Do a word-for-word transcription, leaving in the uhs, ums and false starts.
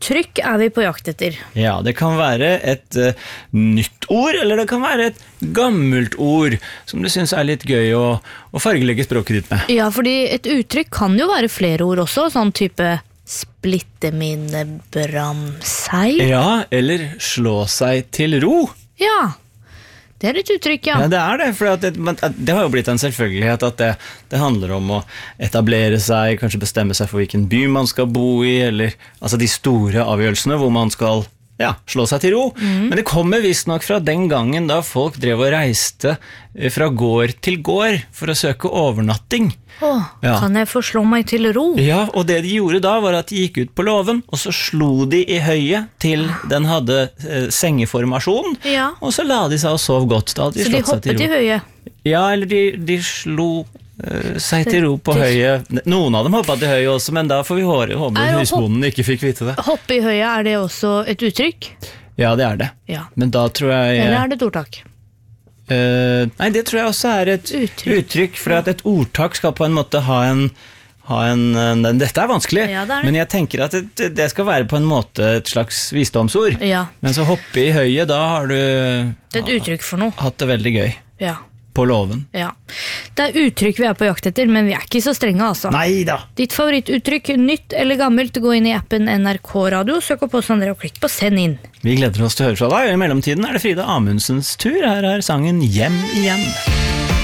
uttrykk er vi på jakt etter? Ja, det kan være et uh, nytt ord, eller det kan være et gammelt ord, som du synes er litt gøy å, å fargelegge språket ditt med. Ja, fordi et uttrykk kan jo være flere ord også, sånn type splitte mine bramseil. Ja, eller slå seg til ro. Ja, det er et uttrykk, ja. Ja, det er det, for det, det har jo blitt en selvfølgelighet at det, det handler om å etablere seg, kanskje bestemme seg for hvilken by man skal bo i, eller altså de store avgjørelsene hvor man skal ja, slå seg til ro. Mm. Men det kommer visst nok fra den gangen da folk drev og reiste fra gård til gård for å søke overnatting. Åh, ja. Kan jeg få slå meg til ro? Ja, og det de gjorde da var at de gikk ut på låven, og så slo de i høyet til den hadde eh, sengeformasjon, ja. Og så la de seg og sov godt. Da hadde de så de hoppet i høyet? Ja, eller de, de slo uh, seg til ro på høyet. Noen av dem hoppet i høyet også, men da får vi håpe, håpe husbonden ikke fikk vite det. Hoppe i høyet, er det også et uttrykk? Ja, det er det. Ja. Men da tror jeg... Eller er det et ordtak? Uh, nei, det tror jeg også er et uttrykk, uttrykk for at et ordtak skal på en måte ha en, ha en, en dette er vanskelig, ja, det er det. Men jeg tenker at det, det skal være på en måte et slags visdomsord, ja. Men så hoppe i høyet, da har du det er et uttrykk for noe. Hatt det veldig gøy. Ja. På låven. Ja. Det er uttrykk vi er på jakt etter, men vi er ikke så strenge altså. Neida. Ditt favorittuttrykk, nytt eller gammelt, gå inn i appen N R K Radio, søk opp oss andre og klikk på send inn. Vi gleder oss til å høre fra deg, og i mellomtiden er det Frida Amundsens tur. Her er sangen Hjem igjen.